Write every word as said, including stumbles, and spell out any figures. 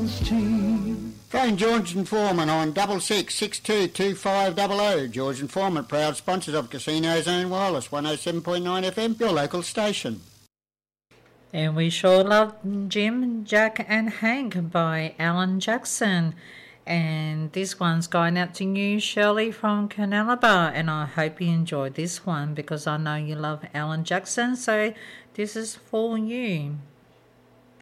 team. Phone George and Foreman on double six six two two five double oh. George and Foreman, proud sponsors of Casino Zone Wireless, one oh seven point nine F M, your local station. And we sure love Jim, Jack and Hank by Alan Jackson. And this one's going out to you, Shirley from Canalabar. And I hope you enjoyed this one because I know you love Alan Jackson. So this is for you.